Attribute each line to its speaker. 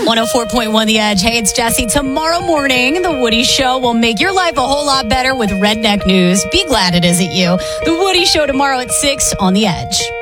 Speaker 1: 104.1 The Edge. Hey, it's Jesse. Tomorrow morning, The Woody Show will make your life a whole lot better with redneck news. Be glad it isn't you. The Woody Show tomorrow at 6 on The Edge.